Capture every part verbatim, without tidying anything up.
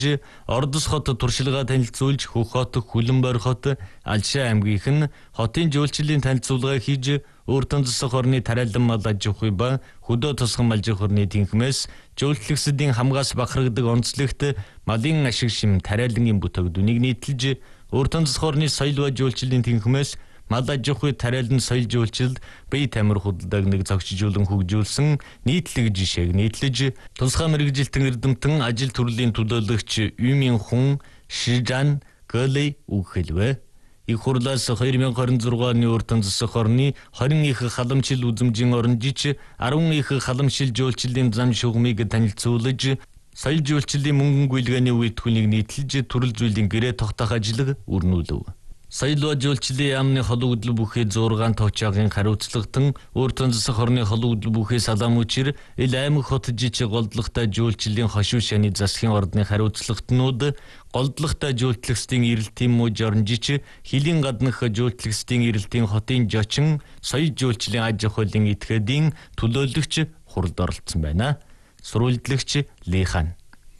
Ордос хот туршилгаа танилцуулж Хөх хот, Хүлэнбойр хот, Алшаа аймгийнх нь хотын жуулчлалын танилцуулга хийж Өөртөн засаг орны тариалан мал аж ахуй ба хөдөө тосгон аж ахуйн тэнхмээс жуулчлагсдын хамгаас бахархдаг онцлогт малын ашиг шим тариалангийн бүтээгдэхүүнийг нийтэлж Өөртөн засаг орны соёл ба жуулчлалын тэнхмээс мал аж ахуй тариалан соёл жуулчлалд бие тамир худалдааг нэг зохицуулан хөгжүүлсэн нийтлэг жишээг нийтлэж тусгай мэргэжилтэн эрдэмтэн ажил төрлийн төлөөлөгч Юмин Хүн Шижан Гэлэй үгэлвэ. Их хурлаас хоёр мянга хорин зургийн оны Өөртөн засаг орны хорин их халамжил үзмжийн оронжич арван их халамжил жуулчлалын зам шугамыг танилцуулж соёл жуулчлалын мөнгөн гүйлгээний үйлдвэрийг нийтэлж төрөл зүйлийн гэрээ тогтоох ажил өрнүүлв. Соёл ба жуулчлалын яамны холбоо хөдөл бүхий зургаан товчаагийн хариуцлагатан Өөртөн засаг орны холбоо хөдөл бүхий салам учир ил аймаг хот жижиг голдлогтой жуулчлалын хошуу шаны засгийн ордны хариуцлагатнууд голдлогтой жуулчлагчдын эрэлтийн мууж оронжич хилийн гаднах жуулчлагчдын эрэлтийн хотын жочин соёл жуулчлалын аж ахуйлын этгээдийн төлөөлөгч хуралд оролцсон байна. Сурвалжлагч Лихан.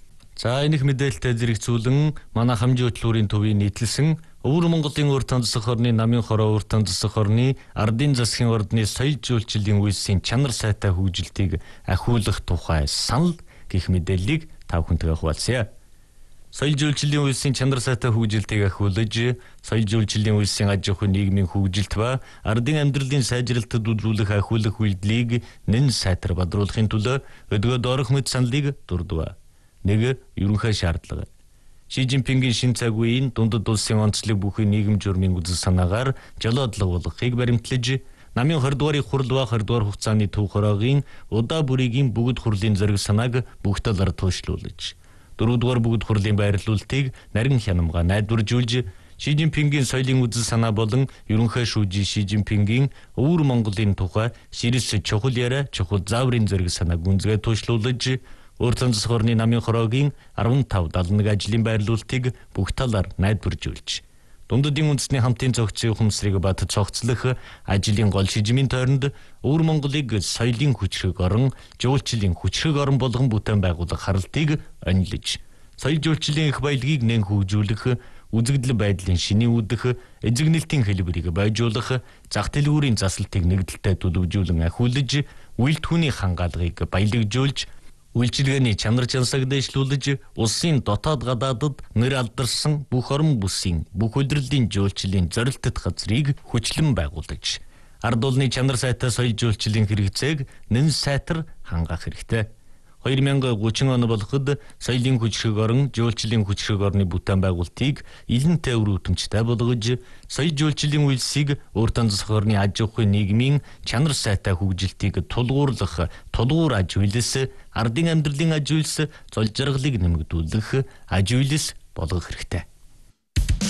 За энэх мэдээлэлтэй зэрэгцүүлэн манай хамжийн хөтөлбөрийн төвийн нийтлсэн Өвөр Монголын Өөртөн засаг орны намын хороо Өөртөн засаг орны ардын засгийн ордны соёл жуулчлалын үйлсийн чанар сайтай хөгжилтийг ахиулах тухай санал гэх мэдээллийг та бүхэнтэйгээ хуваалцъя. Соёл жуулчлалын үйлсийн чанар сайтай хөгжилтийг ахиулж, соёл жуулчлалын үйлсийн аж ахуй нийгмийн хөгжилт ба ардын амьдралын сайжралтад үзүүлэх ахиулах үйлдэлийг нэн сайтар бадруулахын төлөө өдгөө доорох мэт саналыг дурдв. Нэг ерөнхий шаардлага. Ши Жинпингийн шин цаг үеийн дундад улсын онцлог бүхий нийгэм журмын үзэл санаагаар жолоодлого болгохыг баримтлаж, намын хоёр дугаар их хурл ба хоёр дугаар хугацааны төв хороогийн удаа бүрийн бүгд хурлын зориг санааг бүх талаар туйшлуулж, дөрөв дугаар бүгд хурлын байрлуулалтыг нарийн хянамга найдваржуулж, Ши Жинпингийн соёлын үзэл санаа болон ерөнхий шүүжи Ши Жинпингийн Өвөр Монголын тухай ширээс чухал яриа, чухал зааврын зориг санааг гүнзгий туйшлуулж, Өөртөн засаг орны намын хороогийн арван тав даалга нэг ажлын байрлуулалтыг бүх талаар найдваржуулж, дундадын үндэсний хамтын зохицын ухамсарыг бат цогцлох ажлын гол шижмийн тойронд Өвөр Монголыг соёлын хүчрэг орон, жуулчлалын хүчрэг орон болгон бүтээн байгуулах харалтыг онилж, соёл жуулчлалын их баялагийг нэн хөгжүүлэх, үзэгдэл байдлын шинийн үүдэх, эзэгнэлтийн хэлбэрийг байжуулах, зах дэлгүүрийн заслалтыг нэгдэлтэй төлөвжүүлэн ахиулж, үйлдвэрийн хангаалгыг баялагжуулж, үйлчилгээний чанар чансаг дэвшлүүлж, улсын дотоод гадаадад нэр алдарсан бүх орон бүсийн, бүх улирлын жуулчлалын зорилттой газрыг хүчлэн байгуулж, ард улны чанар сайтай соёл жуулчлалын хэрэгцээг нэн сайтар хангах хэрэгтэй. хоёр мянга гучин он болоход соёлын хүчрэг орон, жуулчлалын хүчрэг орны бүтээн байгуулалтыг илэн тээвэр үүдэмжтэй болгож, соёл жуулчлалын үйлсийг Өөртөн засаг орны аж ахуй нийгмийн чанар сайтай хөгжилтийг тулгуурлах, тулгуур аж үйлс, ардын амьдралын аж үйлс, зол жаргалыг нэмэгдүүлэх аж үйлс болгох хэрэгтэй.